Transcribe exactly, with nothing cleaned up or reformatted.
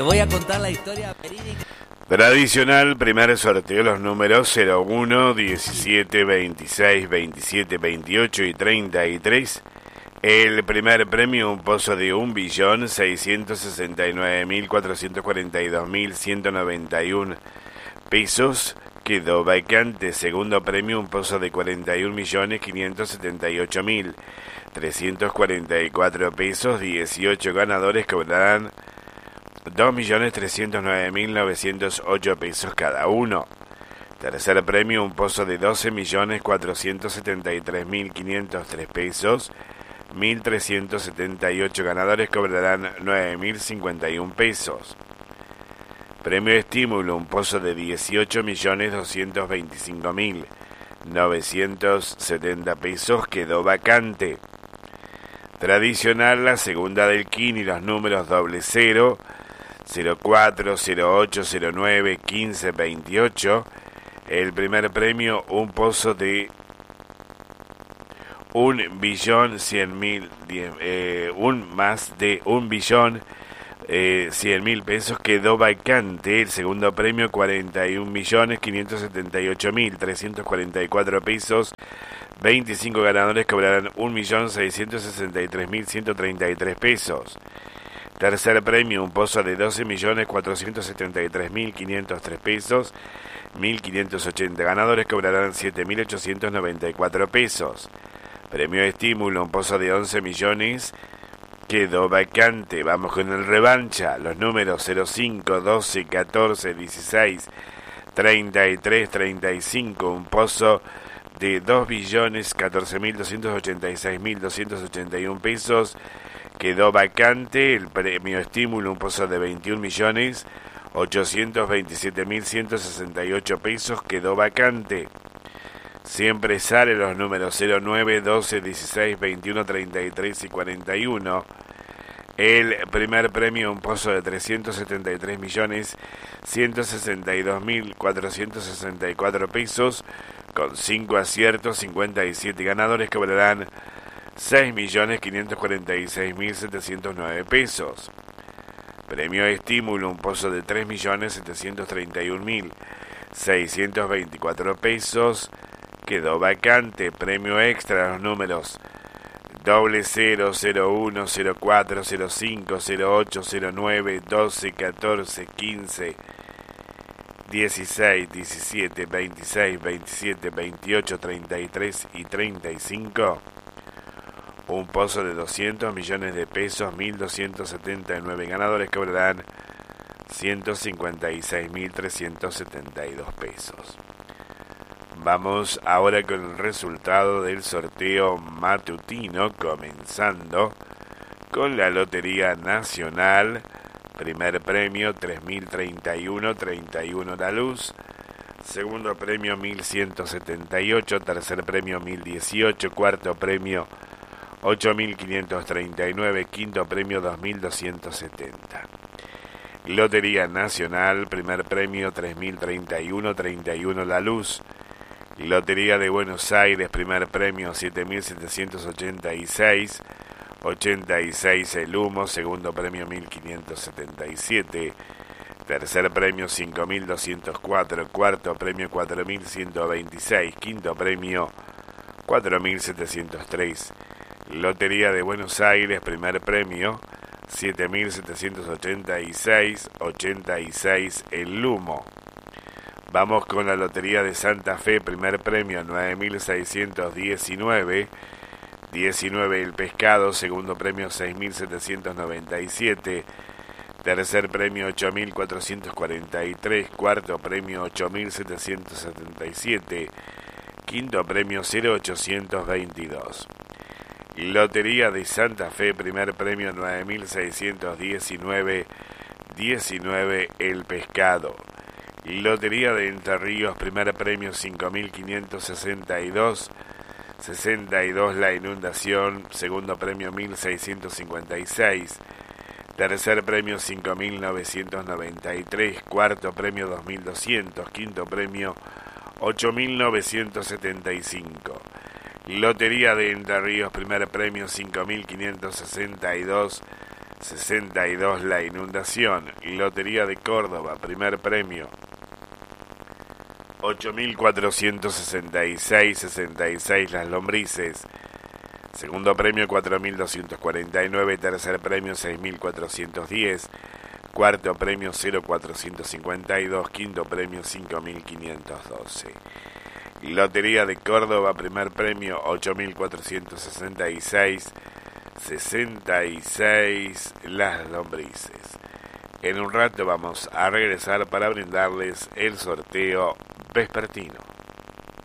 Te voy a contar la historia verídica. Tradicional, primer sorteo, los números cero uno, diecisiete, veintiséis, veintisiete, veintiocho y treinta y tres. El primer premio, un pozo de un billón seiscientos sesenta y nueve mil cuatrocientos cuarenta y dos mil ciento noventa y uno pesos, quedó vacante. Segundo premio, un pozo de cuarenta y un millones quinientos setenta y ocho mil trescientos cuarenta y cuatro pesos. dieciocho ganadores cobrarán dos millones trescientos nueve mil novecientos ocho pesos cada uno. Tercer premio, un pozo de doce millones cuatrocientos setenta y tres mil quinientos tres pesos. mil trescientos setenta y ocho ganadores cobrarán nueve mil cincuenta y un pesos. Premio estímulo, un pozo de dieciocho millones doscientos veinticinco mil novecientos setenta pesos, quedó vacante. Tradicional, la segunda del Kin y los números doble cero, cero cuatro, cero ocho, cero nueve, quince, veintiocho. El primer premio, un pozo de un billón cien mil, eh, un más de un billón eh, cien mil pesos, quedó vacante. El segundo premio, cuarenta y un millones quinientos setenta y ocho mil trescientos cuarenta y cuatro pesos. veinticinco ganadores cobrarán un millón seiscientos sesenta y tres mil ciento treinta y tres pesos. Tercer premio, un pozo de doce millones cuatrocientos setenta y tres mil quinientos tres pesos. mil quinientos ochenta ganadores cobrarán siete mil ochocientos noventa y cuatro pesos. Premio estímulo, un pozo de once millones, quedó vacante. Vamos con el revancha. Los números cero cinco, doce, catorce, dieciséis, treinta y tres, treinta y cinco. Un pozo de dos billones catorce mil doscientos ochenta y seis mil doscientos ochenta y un pesos, quedó vacante. El premio estímulo, un pozo de veintiún millones ochocientos veintisiete mil ciento sesenta y ocho pesos, quedó vacante. Siempre sale los números cero nueve, doce, dieciséis, veintiuno, treinta y tres y cuarenta y uno. El primer premio, un pozo de trescientos setenta y tres millones ciento sesenta y dos mil cuatrocientos sesenta y cuatro pesos, con cinco aciertos, cincuenta y siete ganadores cobrarán seis millones quinientos cuarenta y seis mil setecientos nueve pesos. Premio estímulo, un pozo de tres millones setecientos treinta y un mil seiscientos veinticuatro pesos, quedó vacante. Premio extra, los números doble cero, cero uno, cero cuatro, cero cinco, cero ocho, cero nueve, doce, catorce, quince, dieciséis, diecisiete, veintiséis, veintisiete, veintiocho, treinta y tres y treinta y cinco. Un pozo de doscientos millones de pesos, mil doscientos setenta y nueve ganadores cobrarán ciento cincuenta y seis mil trescientos setenta y dos pesos. Vamos ahora con el resultado del sorteo matutino, comenzando con la Lotería Nacional. Primer premio tres mil treinta y uno, treinta y uno la luz. Segundo premio mil ciento setenta y ocho, tercer premio mil dieciocho, cuarto premio ocho mil quinientos treinta y nueve, quinto premio dos mil doscientos setenta. Lotería Nacional, primer premio tres mil treinta y uno, treinta y uno la luz. Lotería de Buenos Aires, primer premio siete mil setecientos ochenta y seis, ochenta y seis el humo, segundo premio mil quinientos setenta y siete, tercer premio cinco mil doscientos cuatro, cuarto premio cuatro mil ciento veintiséis, quinto premio cuatro mil setecientos tres. Lotería de Buenos Aires, primer premio siete mil setecientos ochenta y seis, ochenta y seis el humo. Vamos con la Lotería de Santa Fe, primer premio nueve mil seiscientos diecinueve, diecinueve el pescado, segundo premio seis mil setecientos noventa y siete, tercer premio ocho mil cuatrocientos cuarenta y tres, cuarto premio ocho mil setecientos setenta y siete, quinto premio cero ochocientos veintidós. Lotería de Santa Fe, primer premio nueve mil seiscientos diecinueve, diecinueve el pescado. Lotería de Entre Ríos, primer premio cinco mil quinientos sesenta y dos, sesenta y dos la inundación, segundo premio mil seiscientos cincuenta y seis, tercer premio cinco mil novecientos noventa y tres, cuarto premio dos mil doscientos, quinto premio ocho mil novecientos setenta y cinco. Lotería de Entre Ríos, primer premio cinco mil quinientos sesenta y dos, sesenta y dos la inundación. Lotería de Córdoba, primer premio ocho mil cuatrocientos sesenta y seis, sesenta y seis las lombrices. Segundo premio cuatro mil doscientos cuarenta y nueve, tercer premio seis mil cuatrocientos diez, cuarto premio cero cuatrocientos cincuenta y dos, quinto premio cinco mil quinientos doce. Lotería de Córdoba, primer premio ocho mil cuatrocientos sesenta y seis, sesenta y seis las lombrices. En un rato vamos a regresar para brindarles el sorteo vespertino.